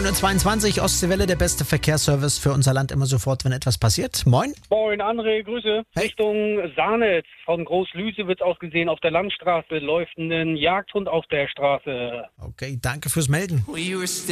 9:22 Uhr, Ostseewelle, der beste Verkehrsservice für unser Land immer sofort, wenn etwas passiert. Moin. Moin, André, Grüße. Hey. Richtung Sahnitz von Großlüsewitz aus gesehen auf der Landstraße läuft ein Jagdhund auf der Straße. Okay, danke fürs Melden.